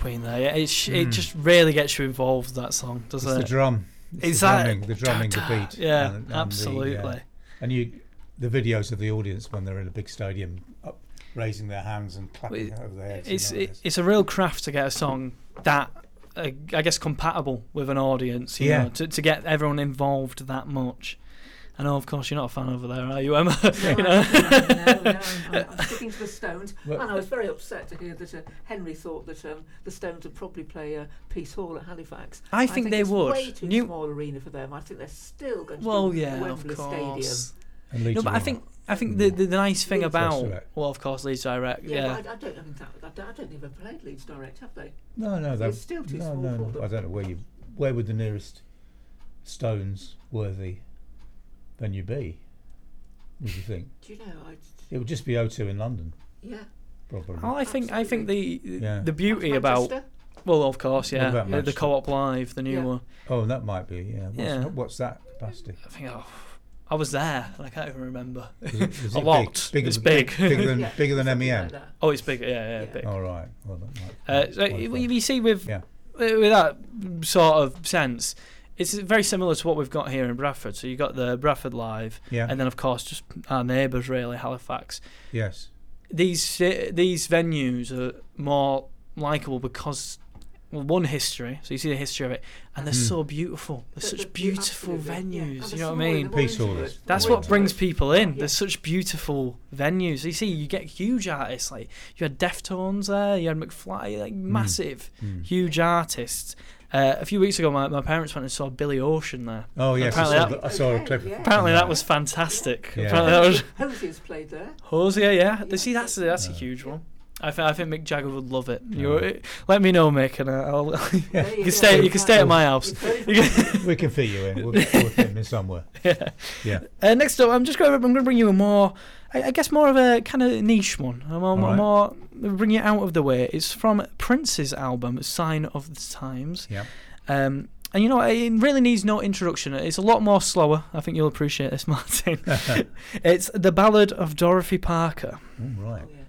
Queen there. Yeah, it just really gets you involved, that song, doesn't it? It's the drum. It's the drumming, the beat. Yeah, absolutely. And the videos of the audience when they're in a big stadium, raising their hands and clapping over their heads. It's a real craft to get a song that, I guess, compatible with an audience. You know, to get everyone involved that much. I know, of course, you're not a fan over there, are you, Emma? No, I'm sticking to the Stones. And I was very upset to hear that Henry thought that the Stones would probably play Peace Hall at Halifax. I think they it's would. Way too small arena for them. I think they're still going to be Wembley Stadium. No, but I think the nice thing Leeds about Direct. Well, of course, Leeds Direct. Yeah. But I don't think they've played Leeds Direct, have they? No, It's still too small for them. I don't know where would the nearest Stones worthy venue be? What do you think? Do you know? It would just be O2 in London. Yeah. Probably. Well, I think the beauty Manchester? about of course, What about the Manchester? Co-op Live, the new one. Oh, that might be. Yeah. What's that capacity? I think I was there and I can't even remember. Is A it lot. It's big. Bigger than MEM. Like that. Oh, it's big. Yeah, big. All right. Well, that might So you see with that sort of sense, it's very similar to what we've got here in Bradford. So you got the Bradford Live, and then of course just our neighbours, really, Halifax. Yes. These venues are more likeable because, well, one, history. So you see the history of it, and they're so beautiful. They're such beautiful venues. You know what I mean? Peace Hall. That's what brings people in. There's such beautiful venues. You see, you get huge artists. Like you had Deftones there, you had McFly, like massive, huge artists. A few weeks ago, my parents went and saw Billy Ocean there. Oh yes, I saw a clip. Apparently that was fantastic. Yeah. Apparently that was Hosier's played there. Hosier, yeah. See, that's a huge one. I think Mick Jagger would love it. Let me know, Mick, and you can stay at my house. We can fit you in. We'll fit him in somewhere. Yeah. Next up, I'm going to bring you a more, I guess, more of a kind of niche one. More bring it out of the way. It's from Prince's album, Sign of the Times. Yeah. And you know, it really needs no introduction. It's a lot more slower. I think you'll appreciate this, Martin. It's The Ballad of Dorothy Parker. Right. Yeah.